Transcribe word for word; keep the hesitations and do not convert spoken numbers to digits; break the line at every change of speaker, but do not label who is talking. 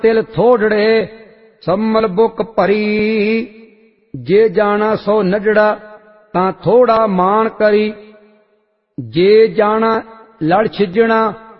तिल थोड़ड़े सम्मल बुक भरी। जे जाना सो नजड़ा तां थोड़ा मान करी। जे जाना लड़ छिजणा